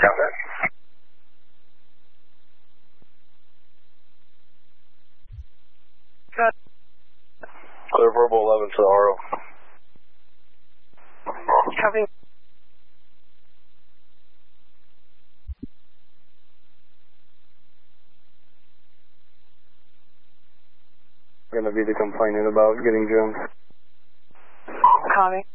Got that. Good. Clear verbal 11 to the RO. Copy. Going to be the complainant about getting jumped. Copy.